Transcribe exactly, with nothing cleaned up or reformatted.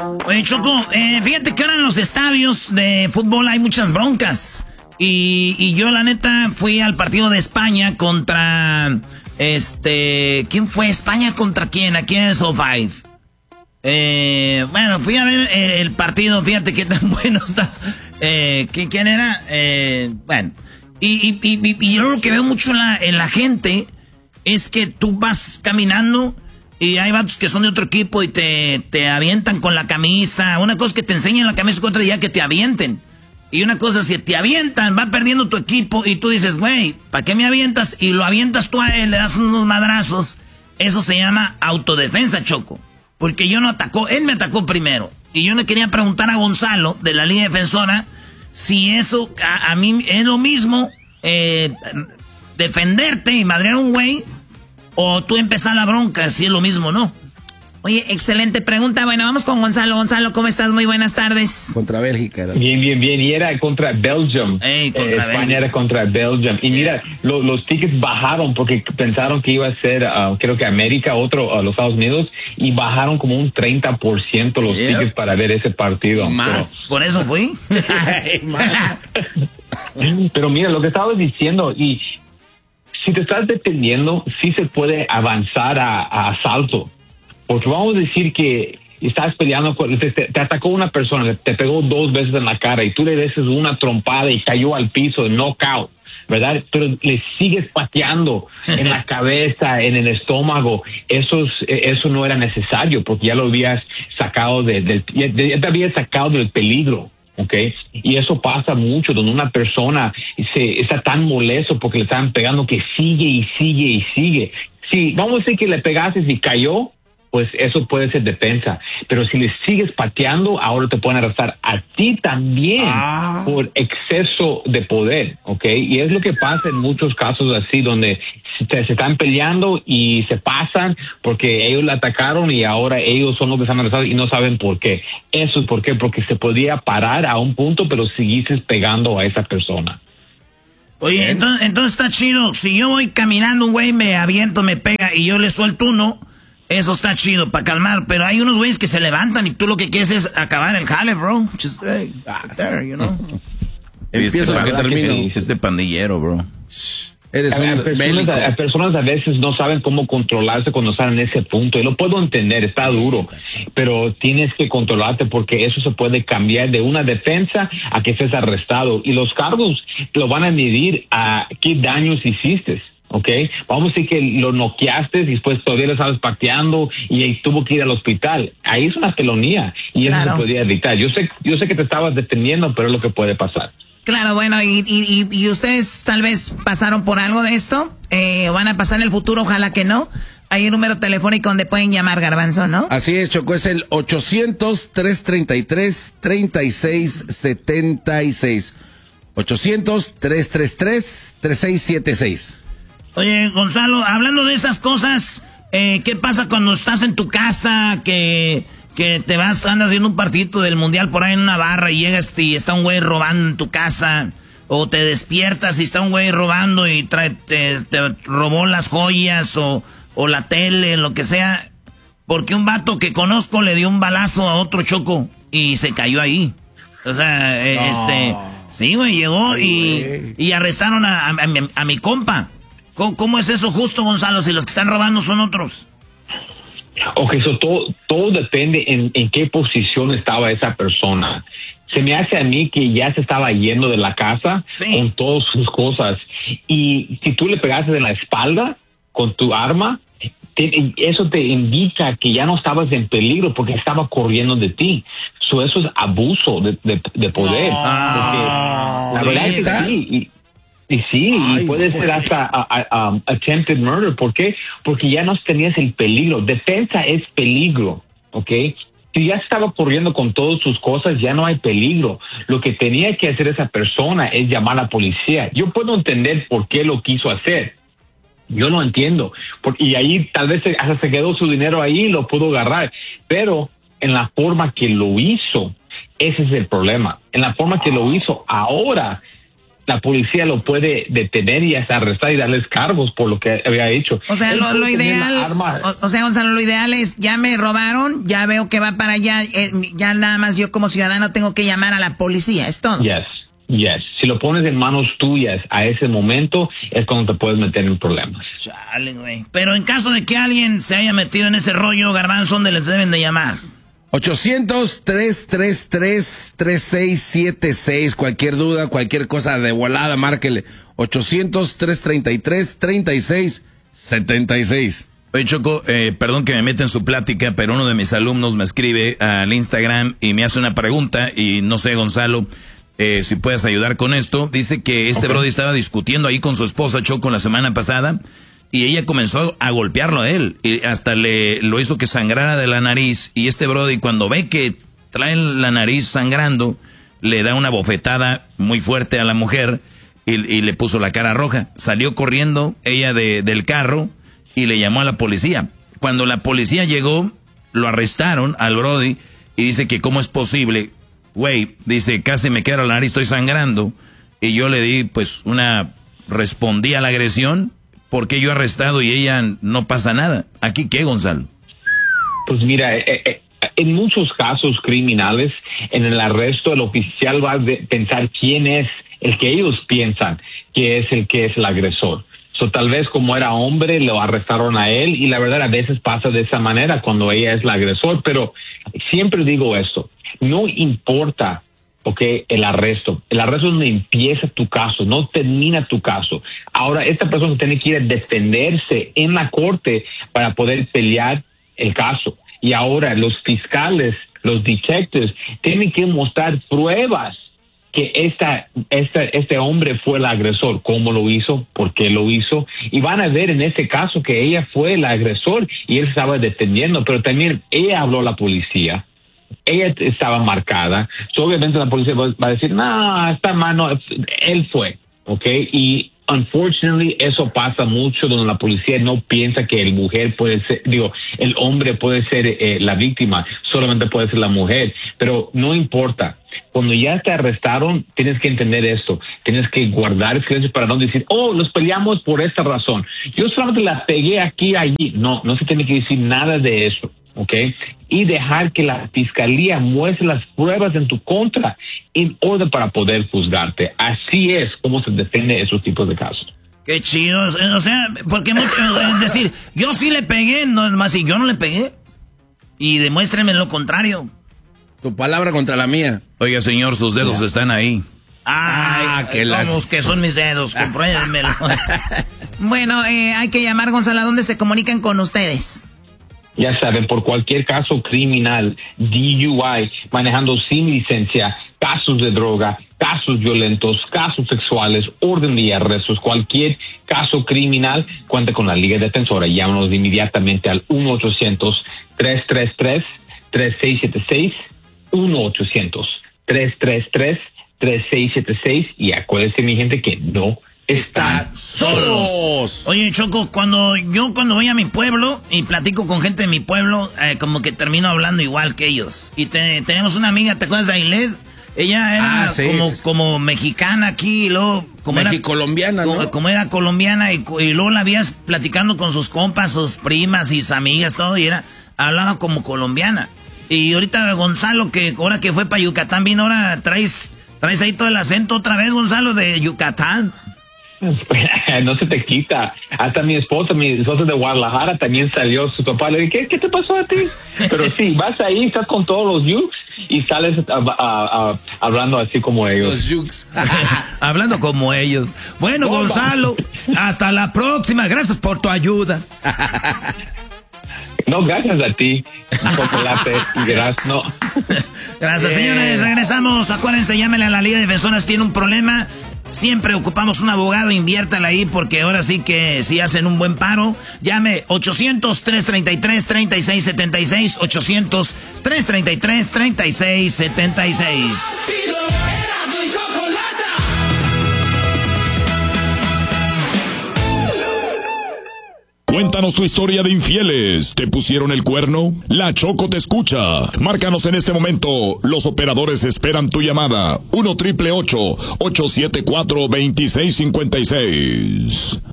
Oye, Choco, eh, fíjate que ahora en los estadios de fútbol hay muchas broncas. Y, y yo, la neta, fui al partido de España contra... Este... ¿Quién fue? ¿España contra quién? Aquí en el SoFi. Eh, bueno, fui a ver eh, el partido. Fíjate qué tan bueno está. Eh, ¿Quién era? Eh, bueno. Y, y, y, y yo lo que veo mucho en la, en la gente es que tú vas caminando... Y hay vatos que son de otro equipo y te, te avientan con la camisa. Una cosa es que te enseñen la camisa, otra ya que te avienten. Y una cosa es que te avientan, va perdiendo tu equipo y tú dices, güey, ¿para qué me avientas? Y lo avientas tú a él, le das unos madrazos. Eso se llama autodefensa, Choco. Porque yo no atacó, él me atacó primero. Y yo le quería preguntar a Gonzalo, de la Liga Defensora, si eso a, a mí es lo mismo, eh, defenderte y madrear a un güey, o tú empezar la bronca, si es lo mismo, ¿no? Oye, excelente pregunta. Bueno, vamos con Gonzalo. Gonzalo, ¿cómo estás? Muy buenas tardes. Contra Bélgica. ¿no? Bien, bien, bien. Y era contra Belgium. Hey, contra eh, España Bélgica. era contra Belgium. Y mira, lo, los tickets bajaron porque pensaron que iba a ser, uh, creo que América, otro, uh, los Estados Unidos, y bajaron como un treinta por ciento los yeah. tickets para ver ese partido. Y más. Pero, por eso fui. Pero mira, lo que estabas diciendo, y si te estás deteniendo, sí se puede avanzar a, a asalto. Porque vamos a decir que estás peleando, con, te, te atacó una persona, te pegó dos veces en la cara y tú le des una trompada y cayó al piso, knockout, ¿verdad? Pero le sigues pateando en la cabeza, en el estómago. Eso, es, eso no era necesario porque ya lo habías sacado de, del, ya, ya te habías sacado del peligro. Okay. Y eso pasa mucho, donde una persona se está tan molesto porque le están pegando que sigue y sigue y sigue. Si vamos a decir que le pegaste y cayó, pues eso puede ser defensa. Pero si le sigues pateando, ahora te pueden arrestar a ti también ah. por exceso de poder, ¿ok? Y es lo que pasa en muchos casos así, donde se, se están peleando y se pasan porque ellos la atacaron y ahora ellos son los que están arrestados y no saben por qué. Eso es por qué, porque se podía parar a un punto, pero seguiste pegando a esa persona. Oye, entonces, entonces está chido. Si yo voy caminando, un güey me aviento, me pega y yo le suelto uno, eso está chido para calmar. Pero hay unos güeyes que se levantan y tú lo que quieres es acabar el jale, bro. Just, hey, there, you know. Empiezo a que termino. Este pandillero, bro. Eres a, un a, personas, a, a personas a veces no saben cómo controlarse cuando están en ese punto. Y lo puedo entender, está duro. Pero tienes que controlarte porque eso se puede cambiar de una defensa a que estés arrestado. Y los cargos lo van a medir a qué daños hiciste. ¿Ok? Vamos a decir que lo noqueaste y después todavía lo estabas pateando y ahí tuvo que ir al hospital. Ahí es una felonía y eso claro. se podía evitar. Yo sé, yo sé que te estabas deteniendo, pero es lo que puede pasar. Claro, bueno, y, y, y ustedes tal vez pasaron por algo de esto, eh, van a pasar en el futuro, ojalá que no. Hay un número telefónico donde pueden llamar, Garbanzo, ¿no? Así es, Choco, es el ochocientos, trescientos treinta y tres, treinta y seis setenta y seis. ochocientos, trescientos treinta y tres, treinta y seis setenta y seis. Oye, Gonzalo, hablando de esas cosas, eh, ¿qué pasa cuando estás en tu casa, que, que te vas, andas viendo un partidito del mundial por ahí en una barra y llegas y está un güey robando en tu casa? O te despiertas y está un güey robando y trae, te, te robó las joyas o, o la tele, lo que sea. Porque un vato que conozco le dio un balazo a otro, Choco, y se cayó ahí. O sea, eh, no. este... Sí, güey, llegó y, y arrestaron a, a, a, mi, a mi compa. ¿Cómo, ¿Cómo es eso justo, Gonzalo, si los que están robando son otros? Ok, so todo, todo depende en, en qué posición estaba esa persona. Se me hace a mí que ya se estaba yendo de la casa sí. con todas sus cosas. Y si tú le pegaste en la espalda con tu arma, te, eso te indica que ya no estabas en peligro porque estaba corriendo de ti. So, eso es abuso de, de, de poder. No. La verdad es que sí. Y, Y sí, Ay, y puede ser güey. hasta a, a, um, attempted murder. ¿Por qué? Porque ya no tenías el peligro. Defensa es peligro, ¿ok? Si ya estaba corriendo con todas sus cosas, ya no hay peligro. Lo que tenía que hacer esa persona es llamar a la policía. Yo puedo entender por qué lo quiso hacer. Yo no entiendo. Porque, y ahí tal vez hasta se quedó su dinero ahí y lo pudo agarrar. Pero en la forma que lo hizo, ese es el problema. En la forma que lo hizo ahora, la policía lo puede detener y hasta arrestar y darles cargos por lo que había hecho. O sea, lo, lo ideal, o, o sea, Gonzalo, lo ideal es, ya me robaron, ya veo que va para allá, eh, ya nada más yo como ciudadano tengo que llamar a la policía, es todo. Yes, yes. Si lo pones en manos tuyas a ese momento, es cuando te puedes meter en problemas. Chale, güey. Pero en caso de que alguien se haya metido en ese rollo, Garbanzo, ¿dónde les deben de llamar? ochocientos, tres tres tres, tres seis siete seis. Cualquier duda, cualquier cosa de volada, márquele. ochocientos, tres treinta y tres, treinta y seis setenta y seis. Oye, Choco, eh, perdón que me meta en su plática, pero uno de mis alumnos me escribe al Instagram y me hace una pregunta y no sé, Gonzalo, eh, si puedes ayudar con esto. Dice que este okay. brody estaba discutiendo ahí con su esposa, Choco, la semana pasada. Y ella comenzó a golpearlo a él, y hasta le lo hizo que sangrara de la nariz. Y este brody, cuando ve que trae la nariz sangrando, le da una bofetada muy fuerte a la mujer y, y le puso la cara roja. Salió corriendo ella de, del carro y le llamó a la policía. Cuando la policía llegó, lo arrestaron al brody y dice que cómo es posible. Güey, dice, casi me queda la nariz, estoy sangrando. Y yo le di, pues, una... respondí a la agresión. ¿Por qué yo arrestado y ella no pasa nada? ¿Aquí qué, Gonzalo? Pues mira, eh, eh, en muchos casos criminales, en el arresto el oficial va a de pensar quién es el que ellos piensan que es el que es el agresor. So, tal vez como era hombre, lo arrestaron a él y la verdad a veces pasa de esa manera cuando ella es la agresor, pero siempre digo esto, no importa. Ok, el arresto. El arresto es donde empieza tu caso, no termina tu caso. Ahora, esta persona tiene que ir a defenderse en la corte para poder pelear el caso. Y ahora los fiscales, los detectives, tienen que mostrar pruebas que esta, esta, este hombre fue el agresor. ¿Cómo lo hizo? ¿Por qué lo hizo? Y van a ver en este caso que ella fue el agresor y él estaba defendiendo, pero también ella habló a la policía. Ella estaba marcada. So, obviamente la policía va a decir, no, esta mano, él fue, ¿ok? Y unfortunately eso pasa mucho donde la policía no piensa que el mujer puede ser, digo, el hombre puede ser eh, la víctima, solamente puede ser la mujer, pero no importa. Cuando ya te arrestaron, tienes que entender esto. Tienes que guardar silencio para no decir, oh, nos peleamos por esta razón. Yo solamente la pegué aquí, allí. No, no se tiene que decir nada de eso. ¿Ok? Y dejar que la fiscalía muestre las pruebas en tu contra en orden para poder juzgarte. Así es como se defiende esos tipos de casos. Qué chido. O sea, porque mucho, es decir, yo sí le pegué, no es más, si yo no le pegué. Y demuéstrenme lo contrario. Tu palabra contra la mía. Oiga, señor, sus dedos ya están ahí. Ay, ah, que los que son mis dedos, compruébenmelo. Bueno, eh, hay que llamar, Gonzalo, ¿a dónde se comunican con ustedes? Ya saben, por cualquier caso criminal, D U I, manejando sin licencia, casos de droga, casos violentos, casos sexuales, orden de arrestos, cualquier caso criminal, cuenta con la Liga Defensora. Llámanos inmediatamente al uno ochocientos, tres tres tres, tres seis siete seis, uno ochocientos, tres tres tres, tres seis siete seis, y acuérdense, mi gente, que no están solos. Oye, Choco, cuando yo cuando voy a mi pueblo y platico con gente de mi pueblo, eh, como que termino hablando igual que ellos. Y te, tenemos una amiga, ¿te acuerdas de Ailed? Ella era ah, sí, como, sí, sí. como mexicana aquí, y luego como era colombiana, ¿no? Como, como era colombiana y, y luego la vías platicando con sus compas, sus primas y sus amigas, todo, y era hablaba como colombiana. Y ahorita Gonzalo, que ahora que fue para Yucatán, vino ahora, traes, traes ahí todo el acento otra vez, Gonzalo, de Yucatán. No se te quita. Hasta mi esposa, mi esposa de Guadalajara también salió. Su papá le dije, ¿qué, ¿qué te pasó a ti? Pero sí, vas ahí, estás con todos los yukes y sales a, a, a, hablando así como ellos. Los yukes. Hablando como ellos. Bueno, Bomba. Gonzalo, hasta la próxima. Gracias por tu ayuda. No, gracias a ti. Chocolate y gracias, no. Gracias, señores. Regresamos. Acuérdense, llámenle a la Liga de Defensoras. Tiene un problema. Siempre ocupamos un abogado, inviértala ahí porque ahora sí que sí hacen un buen paro. Llame ochocientos, tres treinta y tres, treinta y seis setenta y seis, ochocientos, tres treinta y tres, treinta y seis setenta y seis. Cuéntanos tu historia de infieles. ¿Te pusieron el cuerno? La Choco te escucha. Márcanos en este momento. Los operadores esperan tu llamada. uno triple ocho, ocho siete cuatro, dos seis cinco seis.